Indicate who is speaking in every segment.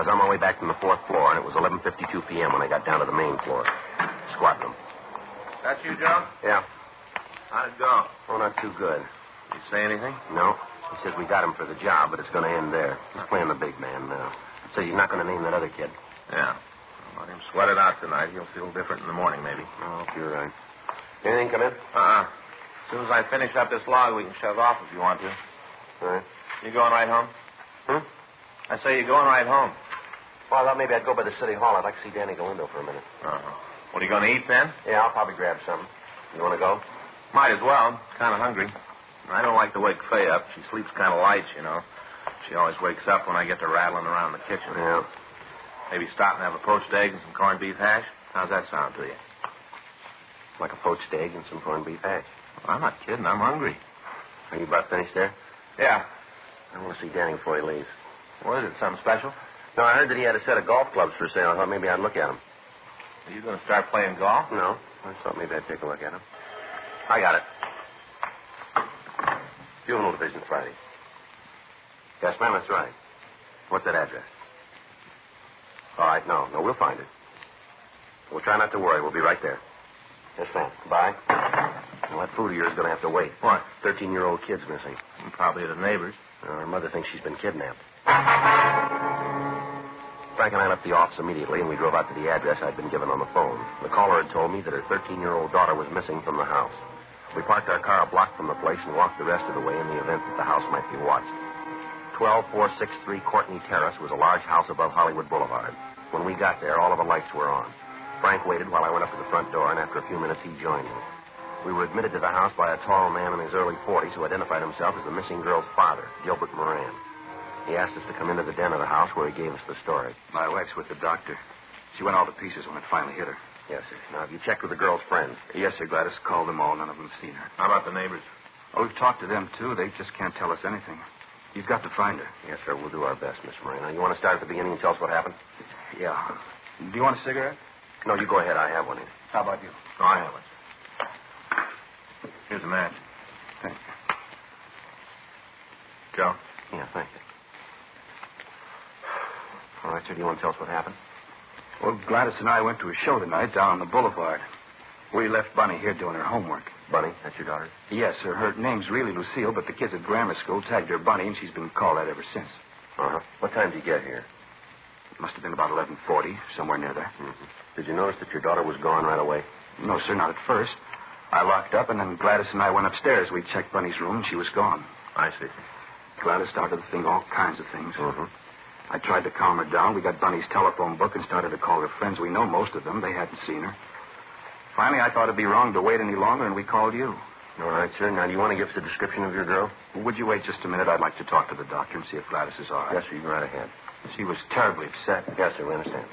Speaker 1: I was on my way back from the 4th floor, and it was 11:52 p.m. when I got down to the main floor. Squad room.
Speaker 2: That you, Joe?
Speaker 1: Yeah.
Speaker 2: How'd it go?
Speaker 1: Oh, not too good.
Speaker 2: Did he say anything?
Speaker 1: No. He says we got him for the job, but it's going to end there. He's playing the big man now. Says he's not going to name that other kid.
Speaker 2: Yeah. Well, let him sweat it out tonight. He'll feel different in the morning, maybe.
Speaker 1: Oh, you're right. Anything come in?
Speaker 2: As soon as I finish up this log, we can shut off if you want to.
Speaker 1: All right.
Speaker 2: You going right home? I say you're going right home.
Speaker 1: Well, I thought maybe I'd go by the city hall. I'd like to see Danny Galindo for a minute.
Speaker 2: What are you going to eat, then?
Speaker 1: Yeah, I'll probably grab something. You want to go?
Speaker 2: Might as well. Kind of hungry. I don't like to wake Faye up. She sleeps kind of light, you know. She always wakes up when I get to rattling around the kitchen.
Speaker 1: Yeah.
Speaker 2: Maybe stop and have a poached egg and some corned beef hash? How's that sound to you?
Speaker 1: Like a poached egg and some corned beef hash.
Speaker 2: Well, I'm not kidding. I'm hungry.
Speaker 1: Are you about finished there?
Speaker 2: Yeah.
Speaker 1: I want to see Danny before he leaves.
Speaker 2: What is it, something special?
Speaker 1: No, I heard that he had a set of golf clubs for sale. I thought maybe I'd look at them.
Speaker 2: Are you going to start playing golf?
Speaker 1: No. I thought maybe I'd take a look at them. I got it. Juvenile Division Friday. Yes, ma'am, that's right. What's that address? All right, no, we'll find it. We'll try not to worry. We'll be right there. Yes, ma'am. Bye. Well, that food of yours is going to have to wait.
Speaker 2: What?
Speaker 1: 13-year-old kid's missing.
Speaker 2: Probably the neighbors.
Speaker 1: Her mother thinks she's been kidnapped. Frank and I left the office immediately, and we drove out to the address I'd been given on the phone. The caller had told me that her 13-year-old daughter was missing from the house. We parked our car a block from the place and walked the rest of the way in the event that the house might be watched. 12463 Courtney Terrace was a large house above Hollywood Boulevard. When we got there, all of the lights were on. Frank waited while I went up to the front door, and after a few minutes, he joined me. We were admitted to the house by a tall man in his early 40s who identified himself as the missing girl's father, Gilbert Moran. He asked us to come into the den of the house where he gave us the story.
Speaker 3: My wife's with the doctor. She went all to pieces when it finally hit her.
Speaker 1: Yes, sir. Now, have you checked with the girl's friends?
Speaker 3: Yes, sir. Gladys called them all. None of them have seen her.
Speaker 2: How about the neighbors?
Speaker 3: Oh, we've talked to them, too. They just can't tell us anything. You've got to find her.
Speaker 1: Yes, sir. We'll do our best, Miss Moran. Now, you want to start at the beginning and tell us what happened?
Speaker 3: Yeah. Do you want a cigarette?
Speaker 1: No, you go ahead. I have one here.
Speaker 3: How about you?
Speaker 2: Oh, I have it. Here's a match.
Speaker 3: Thank you.
Speaker 2: Joe?
Speaker 1: Yeah, thank you. All right, sir. Do you want to tell us what happened?
Speaker 3: Well, Gladys and I went to a show tonight down on the boulevard. We left Bunny here doing her homework.
Speaker 1: Bunny? That's your daughter?
Speaker 3: Yes, sir. Her name's really Lucille, but the kids at grammar school tagged her Bunny, and she's been called that ever since.
Speaker 1: Uh-huh. What time did you get here?
Speaker 3: It must have been about 11:40, somewhere near there.
Speaker 1: Mm-hmm. Did you notice that your daughter was gone right away?
Speaker 3: No, sir, not at first. I locked up, and then Gladys and I went upstairs. We checked Bunny's room, and she was gone.
Speaker 1: I see.
Speaker 3: Gladys started to think all kinds of things.
Speaker 1: Mm-hmm.
Speaker 3: I tried to calm her down. We got Bunny's telephone book and started to call her friends. We know most of them. They hadn't seen her. Finally, I thought it'd be wrong to wait any longer, and we called you.
Speaker 1: All right, sir. Now, do you want to give us a description of your girl?
Speaker 3: Would you wait just a minute? I'd like to talk to the doctor and see if Gladys is all right.
Speaker 1: Yes, sir. You go right ahead.
Speaker 3: She was terribly upset.
Speaker 1: Yes, sir. We understand.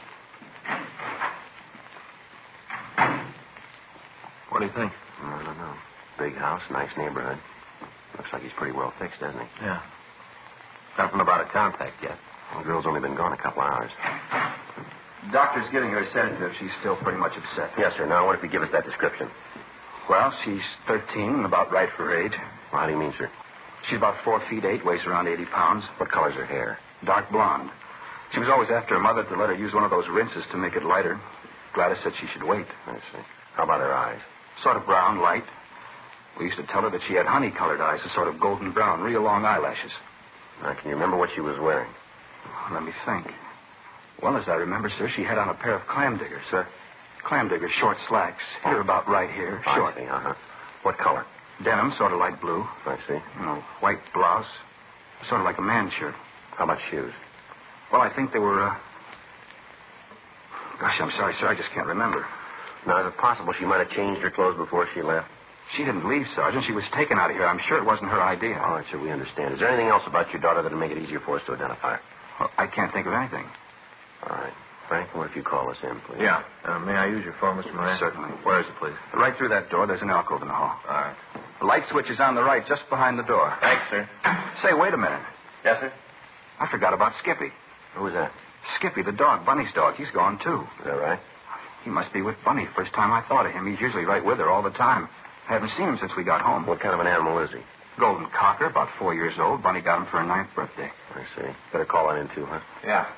Speaker 2: What do you think?
Speaker 1: I don't know. Big house, nice neighborhood. Looks like he's pretty well fixed, doesn't he?
Speaker 2: Yeah. Nothing about a contact yet.
Speaker 1: The girl's only been gone a couple hours.
Speaker 3: The doctor's giving her a sedative. She's still pretty much upset.
Speaker 1: Yes, sir. Now, what if you give us that description?
Speaker 3: Well, she's 13 and about right for her age.
Speaker 1: Well, how do you mean, sir?
Speaker 3: She's about 4 feet 8, weighs around 80 pounds.
Speaker 1: What color's her hair?
Speaker 3: Dark blonde. She was always after her mother to let her use one of those rinses to make it lighter. Gladys said she should wait.
Speaker 1: I see. How about her eyes?
Speaker 3: Sort of brown, light. We used to tell her that she had honey-colored eyes, a sort of golden brown, real long eyelashes.
Speaker 1: Now, can you remember what she was wearing?
Speaker 3: Let me think. Well, as I remember, sir, she had on a pair of clam diggers. Sir? Clam diggers, short slacks. Hit her about right here. Short.
Speaker 1: I see, uh-huh. What color?
Speaker 3: Denim, sort of light blue.
Speaker 1: I see.
Speaker 3: You know, white blouse. Sort of like a man's shirt.
Speaker 1: How about shoes?
Speaker 3: Well, I think they were, Gosh, I'm sorry, sir. I just can't remember.
Speaker 1: Now, is it possible she might have changed her clothes before she left?
Speaker 3: She didn't leave, Sergeant. She was taken out of here. I'm sure it wasn't her idea.
Speaker 1: All right, sir, we understand. Is there anything else about your daughter that would make it easier for us to identify her?
Speaker 3: Well, I can't think of anything.
Speaker 1: All right. Frank, what if you call us in, please?
Speaker 2: Yeah. May I use your phone, Mr. Moran?
Speaker 3: Certainly.
Speaker 2: Where is it, please?
Speaker 3: Right through that door, there's an alcove in the hall.
Speaker 2: All right.
Speaker 3: The light switch is on the right, just behind the door.
Speaker 2: Thanks, sir.
Speaker 3: Say, wait a minute.
Speaker 2: Yes, sir?
Speaker 3: I forgot about Skippy.
Speaker 1: Who's that?
Speaker 3: Skippy, the dog, Bunny's dog. He's gone, too.
Speaker 1: Is that right?
Speaker 3: He must be with Bunny. First time I thought of him. He's usually right with her all the time. Haven't seen him since we got home.
Speaker 1: What kind of an animal is he?
Speaker 3: Golden cocker, about 4 years old. Bunny got him for her 9th birthday.
Speaker 1: I see. Better call on in, too, huh?
Speaker 2: Yeah.